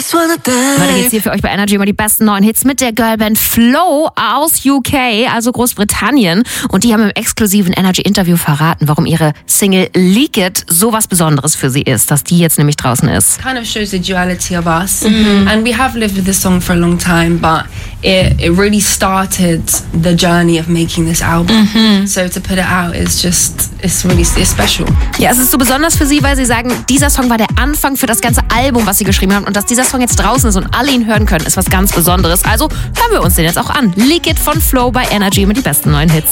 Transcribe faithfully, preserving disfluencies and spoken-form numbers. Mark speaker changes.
Speaker 1: Weiter geht's hier für euch bei Energy immer die besten neuen Hits mit der Girlband Flow aus U K, also Großbritannien. Und die haben im exklusiven Energy-Interview verraten, warum ihre Single Leak It so was Besonderes für sie ist, dass die jetzt nämlich draußen ist.
Speaker 2: Kind of shows the duality of us. Mm-hmm. And we have lived with this song for a long time, but it, it really started the journey of making this album. Mm-hmm. So to put it out is just, it's really it's special.
Speaker 1: Ja, es ist so besonders für sie, weil sie sagen, dieser Song war der Anfang für das ganze Album, was sie geschrieben haben. Und dass dieser Song jetzt draußen ist und alle ihn hören können, ist was ganz Besonderes. Also hören wir uns den jetzt auch an. Leak It von Flow bei Energy mit die besten neuen Hits.